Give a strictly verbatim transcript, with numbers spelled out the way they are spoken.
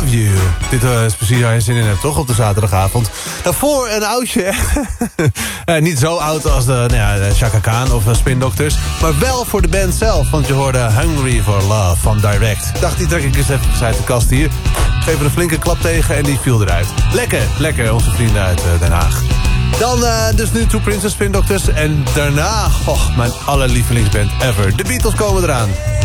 Love You. Dit uh, is precies waar je zin in hebt, toch? Op de zaterdagavond. Daarvoor een oudje. uh, niet zo oud als de, nou ja, de Chaka Khan of uh, Spin Doctors. Maar wel voor de band zelf. Want je hoorde Hungry for Love van Direct. Ik dacht, die trek ik eens even uit de kast hier. Geef er een flinke klap tegen en die viel eruit. Lekker, lekker. Onze vrienden uit uh, Den Haag. Dan uh, dus nu Two Princess Spin Doctors. En daarna, oh, mijn allerlievelingsband ever. De Beatles komen eraan.